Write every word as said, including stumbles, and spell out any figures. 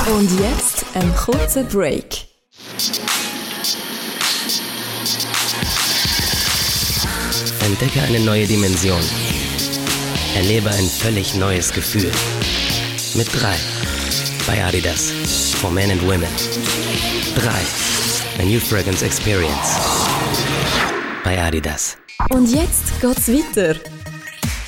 Und jetzt ein kurzer Break. Entdecke eine neue Dimension. Erlebe ein völlig neues Gefühl. Mit drei. Bei Adidas. For Men and Women. drei. A New Fragrance Experience. Bei Adidas. Und jetzt geht's weiter.